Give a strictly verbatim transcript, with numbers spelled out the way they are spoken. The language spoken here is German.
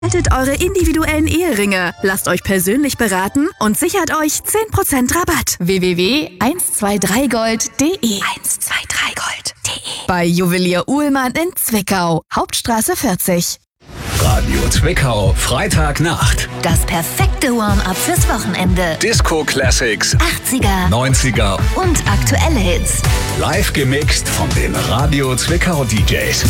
Haltet eure individuellen Eheringe, lasst euch persönlich beraten und sichert euch zehn Prozent Rabatt. w w w punkt eins zwei drei gold punkt de eins zwei drei gold punkt de Bei Juwelier Uhlmann in Zwickau, Hauptstraße vierzig. Radio Zwickau, Freitagnacht. Das perfekte Warm-up fürs Wochenende. Disco Classics, achtziger, neunziger und aktuelle Hits. Live gemixt von den Radio Zwickau D Js.